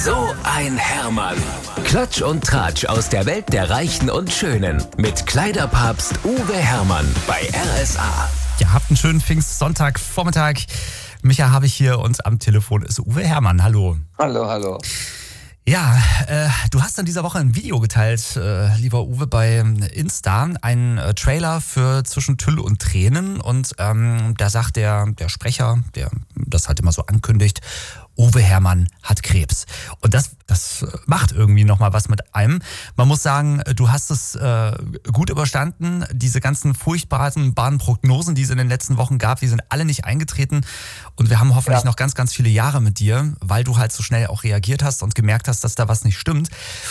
So ein Hermann. Klatsch und Tratsch aus der Welt der Reichen und Schönen. Mit Kleiderpapst Uwe Hermann bei RSA. Ja, habt einen schönen Pfingstsonntagvormittag. Micha habe ich hier und am Telefon ist Uwe Hermann. Hallo. Hallo. Ja, du hast in dieser Woche ein Video geteilt, lieber Uwe, bei Insta. Ein Trailer für Zwischen Tüll und Tränen. Und da sagt der Sprecher, der das halt immer so ankündigt, Uwe Hermann hat Krebs. Und das macht irgendwie nochmal was mit einem. Man muss sagen, du hast es gut überstanden. Diese ganzen furchtbaren Prognosen, die es in den letzten Wochen gab, die sind alle nicht eingetreten. Und wir haben hoffentlich noch ganz, ganz viele Jahre mit dir, weil du halt so schnell auch reagiert hast und gemerkt hast, dass da was nicht stimmt.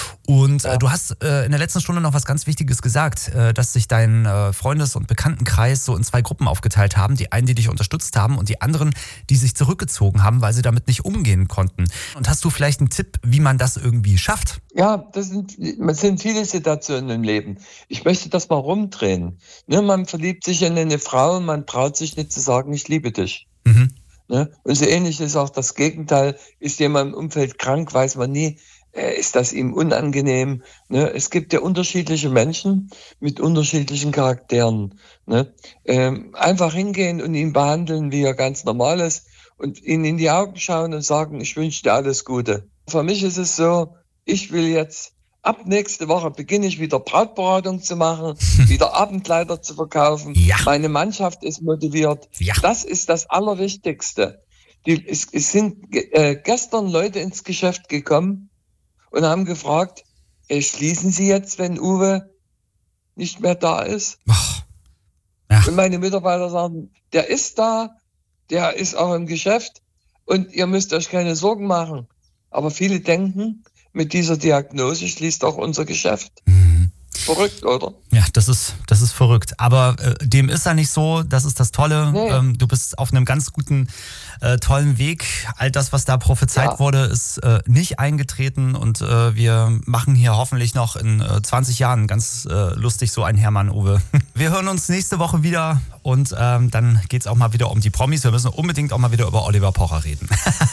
Und du hast in der letzten Stunde noch was ganz Wichtiges gesagt, dass sich dein Freundes- und Bekanntenkreis so in zwei Gruppen aufgeteilt haben. Die einen, die dich unterstützt haben und die anderen, die sich zurückgezogen haben, weil sie damit nicht umgehen konnten. Und hast du vielleicht einen Tipp, wie man das irgendwie schafft? Ja, das sind viele Situationen im Leben. Ich möchte das mal rumdrehen. Ne, man verliebt sich in eine Frau und man traut sich nicht zu sagen, ich liebe dich. Mhm. Ne? Und so ähnlich ist auch das Gegenteil. Ist jemand im Umfeld krank, weiß man nie, ist das ihm unangenehm. Ne? Es gibt ja unterschiedliche Menschen mit unterschiedlichen Charakteren. Ne? Einfach hingehen und ihn behandeln, wie er ganz normal ist und ihn in die Augen schauen und sagen, ich wünsche dir alles Gute. Für mich ist es so, ich will jetzt, ab nächste Woche beginne ich wieder Brautberatung zu machen, wieder Abendkleider zu verkaufen. Ja. Meine Mannschaft ist motiviert. Ja. Das ist das Allerwichtigste. Es sind gestern Leute ins Geschäft gekommen und haben gefragt, schließen Sie jetzt, wenn Uwe nicht mehr da ist? Ach. Ja. Und meine Mitarbeiter sagen, der ist da, der ist auch im Geschäft und ihr müsst euch keine Sorgen machen. Aber viele denken, mit dieser Diagnose schließt auch unser Geschäft. Mhm. Verrückt, oder? Ja, das ist verrückt. Aber dem ist ja nicht so. Das ist das Tolle. Nee. Du bist auf einem ganz guten, tollen Weg. All das, was da prophezeit wurde, ist nicht eingetreten. Und wir machen hier hoffentlich noch in 20 Jahren ganz lustig so ein Hermann, Uwe. Wir hören uns nächste Woche wieder. Und dann geht's auch mal wieder um die Promis. Wir müssen unbedingt auch mal wieder über Oliver Pocher reden.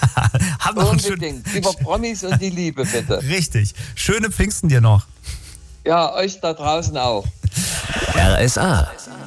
Unbedingt. Über Promis und die Liebe, bitte. Richtig. Schöne Pfingsten dir noch. Ja, euch da draußen auch. RSA.